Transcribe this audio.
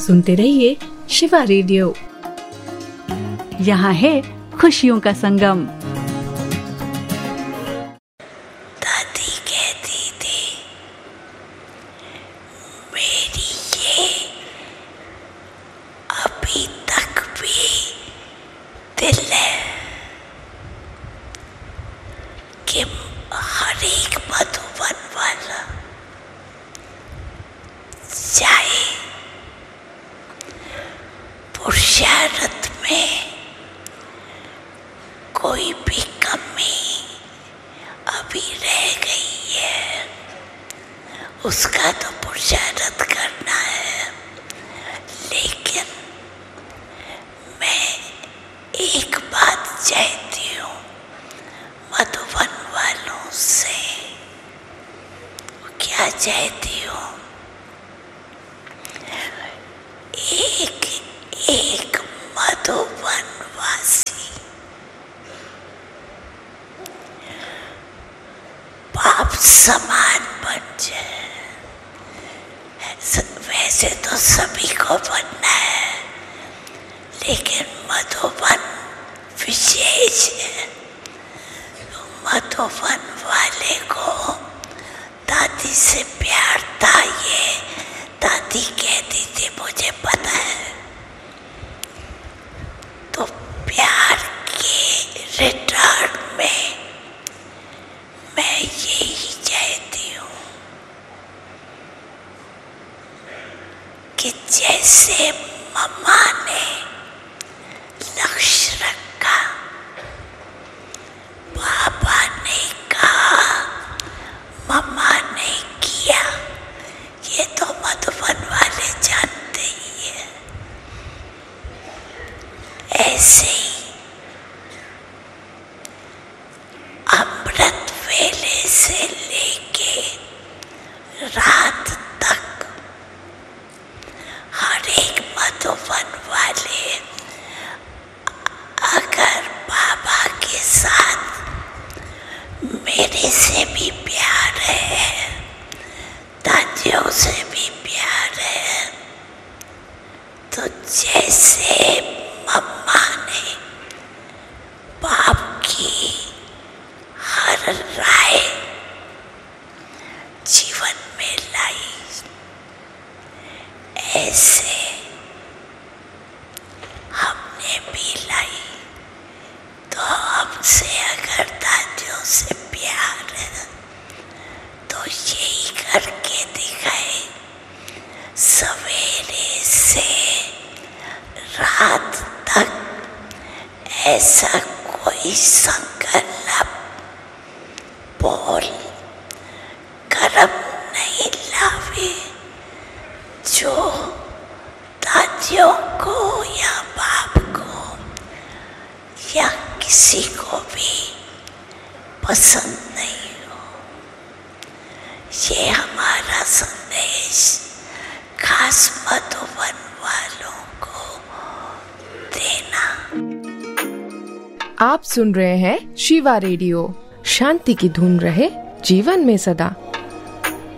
सुनते रहिए शिवा रेडियो। यहाँ है खुशियों का संगम। दादी कहती थी मेरी ये अभी तक भी दिल है कि हर एक मधुबन वाला चाहे पुरुषार्थ में कोई भी कमी अभी रह गई है, उसका तो पुरुषार्थ करना है। लेकिन मैं एक बात चाहती हूँ मधुबन वालों से। क्या चाहती हूँ? एक एक मधुबन वासी बाप समान बन जाए। वैसे तो सभी को बनना है, लेकिन मधुबन विशेष है। मधुबन वाले को दादी से प्यार था, ये दादी कहती थी, मुझे पता है। तो प्यार के रिटर्न में मैं यही चाहती हूँ कि जैसे मम्मा ने लक्ष्य रखा, पापा ने कहा, मम्मा ने किया, ये तो मधुबन वाले जानते ही हैं। ऐसे ही अमृत वेले से लेके रात तक हर एक मधुबन वाले अगर बाबा के साथ मेरे से भी प्यार है, दादियों से भी प्यार है, तो जैसे मम्मा ने बाप की हर राय जीवन में लाई, ऐसे हमने भी लाई। तो हमसे अगर दादियों से प्यार है तो यही करके दिखाए। सवेरे से रात तक ऐसा कोई संकल्प बोल कर्म नहीं लावे जो दादियों को या बाप को या किसी को भी पसंद नहीं हो। ये हमारा संदेश खास मधुबन वालों को देना। आप सुन रहे हैं शिवा रेडियो। शांति की धुन रहे जीवन में सदा।